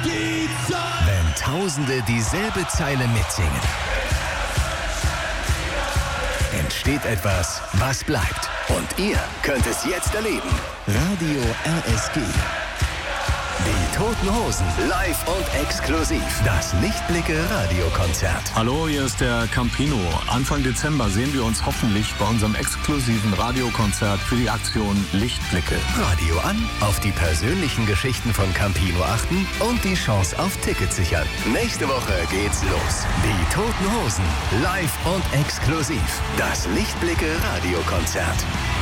die Zeit. Wenn Tausende dieselbe Zeile mitsingen, entsteht etwas, was bleibt. Und ihr könnt es jetzt erleben. Radio RSG. Die Toten Hosen, live und exklusiv. Das Lichtblicke-Radiokonzert. Hallo, hier ist der Campino. Anfang Dezember sehen wir uns hoffentlich bei unserem exklusiven Radiokonzert für die Aktion Lichtblicke. Radio an, auf die persönlichen Geschichten von Campino achten und die Chance auf Tickets sichern. Nächste Woche geht's los. Die Toten Hosen, live und exklusiv. Das Lichtblicke-Radiokonzert.